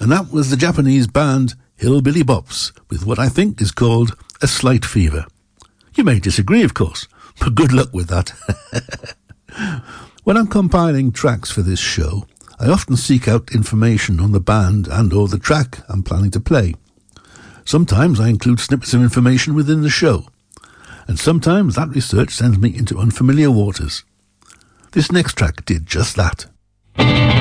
And that was the Japanese band Hillbilly Bops with what I think is called A Slight Fever. You may disagree, of course, but good luck with that. When I'm compiling tracks for this show, I often seek out information on the band and or the track I'm planning to play. Sometimes I include snippets of information within the show, and sometimes that research sends me into unfamiliar waters. This next track did just that.